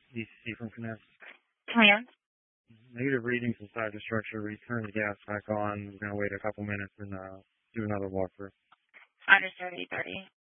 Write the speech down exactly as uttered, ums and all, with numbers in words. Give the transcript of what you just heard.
D C from Connect. Command. Negative readings inside the structure. Return the gas back on. We're going to wait a couple minutes and uh, do another walkthrough. Understood, eight thirty.